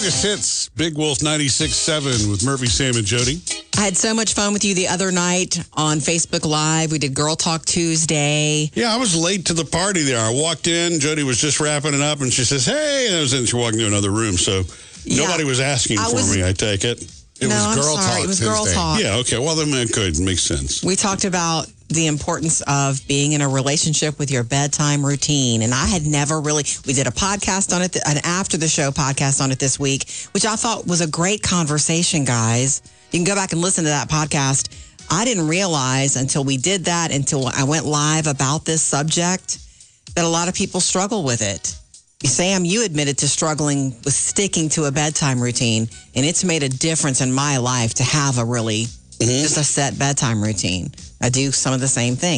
Greatest hits, Big Wolf 96.7 with Murphy, Sam, and Jody. I had so much fun with you the other night on Facebook Live. We did Girl Talk Tuesday. Yeah, I was late to the party there. I walked in, Jody was just wrapping it up, and she says, hey, and I was in, she walked into another room, so nobody was asking for me, I take it. It was Girl Talk It was Tuesday. Girl Talk. Yeah, okay, well, then it could make sense. We talked about the importance of being in a relationship with your bedtime routine. And I had never really, we did a podcast on it, an after the show podcast on it this week, which I thought was a great conversation, guys. You can go back and listen to that podcast. I didn't realize until we did that, until I went live about this subject, that a lot of people struggle with it. Sam, you admitted to struggling with sticking to a bedtime routine, and it's made a difference in my life to have a really, just a set bedtime routine. I do some of the same things.